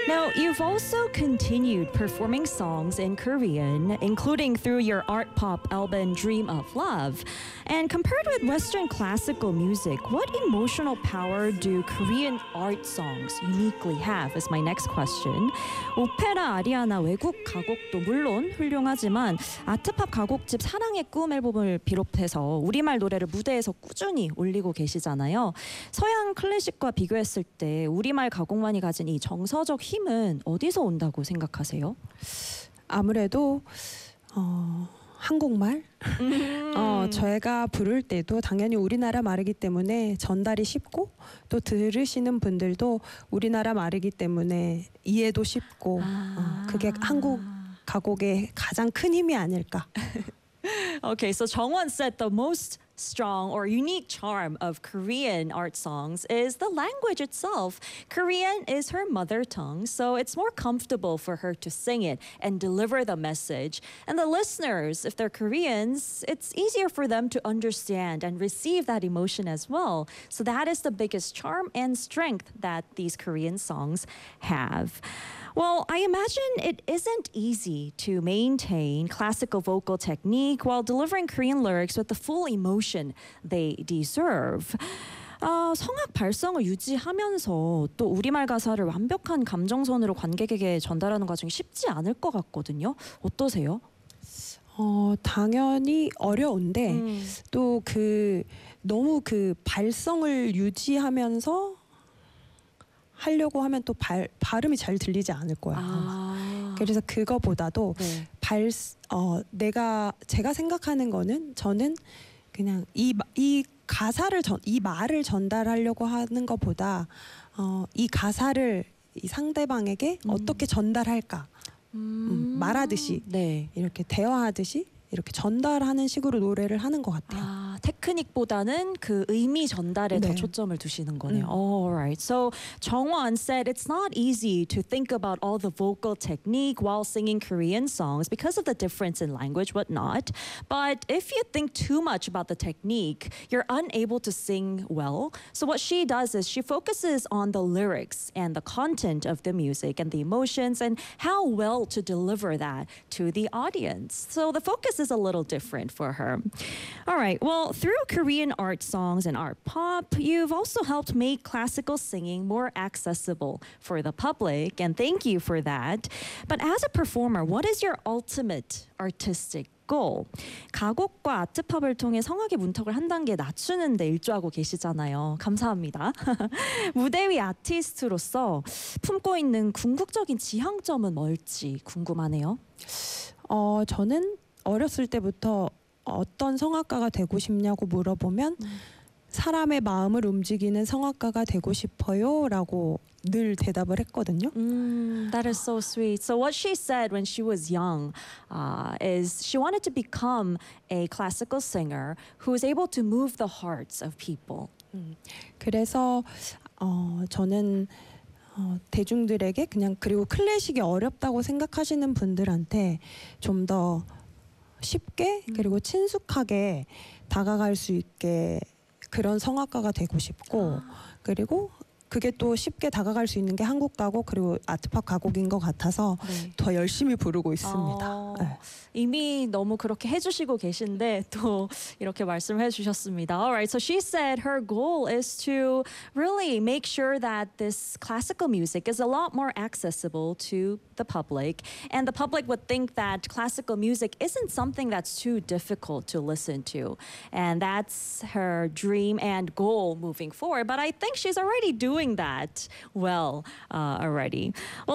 Now, you've also continued performing songs in Korean, including through your art pop album Dream of Love. And compared with Western classical music, what emotional power do Korean art songs uniquely have is my next question. 오페라 아리아나 외국 가곡도 물론 훌륭하지만 아트팝 가곡집 사랑의 꿈 앨범을 비롯해서 우리말 노래를 무대에서 꾸준히 올리고 계시잖아요. 서양 클래식과 비교했을 때 우리말 가곡만이 가진 이 정서적 힘은 어디서 온다고 생각하세요? 아무래도 한국말 저희가 부를 때도 당연히 우리나라 말이기 때문에 전달이 쉽고 또 들으시는 분들도 우리나라 말이기 때문에 이해도 쉽고 그게 한국 가곡의 가장 큰 힘이 아닐까. Okay, so Jongwon said the most strong or unique charm of Korean art songs is the language itself. Korean is her mother tongue, so it's more comfortable for her to sing it and deliver the message. And the listeners, if they're Koreans, it's easier for them to understand and receive that emotion as well. So that is the biggest charm and strength that these Korean songs have. Well, I imagine it isn't easy to maintain classical vocal technique while delivering Korean lyrics with the full emotion they deserve. 성악 발성을 유지하면서 또 우리말 가사를 완벽한 감정선으로 관객에게 전달하는 과정이 쉽지 않을 것 같거든요. 어떠세요? 당연히 어려운데 또 너무 발성을 유지하면서 하려고 하면 또 발음이 잘 들리지 않을 거예요. 그래서 그거보다도 네. 제가 생각하는 거는 저는 그냥 이 가사를 이 말을 전달하려고 하는 것보다 이 가사를 이 상대방에게 어떻게 전달할까 말하듯이 네. 이렇게 대화하듯이 이렇게 전달하는 식으로 노래를 하는 것 같아요. 테크닉보다는 그 의미 전달에 더 초점을 두시는 거네요. All right. So Jongwon said it's not easy to think about all the vocal technique while singing Korean songs because of the difference in language, whatnot. But if you think too much about the technique, you're unable to sing well. So what she does is she focuses on the lyrics and the content of the music and the emotions and how well to deliver that to the audience. So the focus is a little different for her. All right. Well, through Korean art songs and art pop, you've also helped make classical singing more accessible for the public, and thank you for that. But as a performer, what is your ultimate artistic goal? 가곡과 아트팝을 통해 성악의 문턱을 한 단계 낮추는 데 일조하고 계시잖아요. 감사합니다. 무대 위 아티스트로서 품고 있는 궁극적인 지향점은 뭘지 궁금하네요. 저는 어렸을 때부터 어떤 성악가가 되고 싶냐고 물어보면 사람의 마음을 움직이는 성악가가 되고 싶어요라고 늘 대답을 했거든요. That is so sweet. So what she said when she was young is she wanted to become a classical singer who is able to move the hearts of people. 그래서 저는 대중들에게 그리고 클래식이 어렵다고 생각하시는 분들한테 좀 더 쉽게 그리고 친숙하게 다가갈 수 있게 그런 성악가가 되고 싶고 그리고 그게 또 쉽게 다가갈 수 있는 게 한국 가곡 그리고 아트팝 가곡인 것 같아서 더 열심히 부르고 있습니다. 이미 너무 그렇게 해주시고 계신데 또 이렇게 말씀해 주셨습니다. Alright, so she said her goal is to really make sure that this classical music is a lot more accessible to the public, and the public would think that classical music isn't something that's too difficult to listen to, and that's her dream and goal moving forward. But I think she's already doing that well already. Well,